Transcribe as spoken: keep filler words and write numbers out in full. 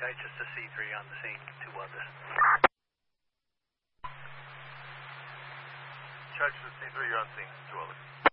Okay, just a C three on the scene, two others. Charge to C three, you're on scene, two others.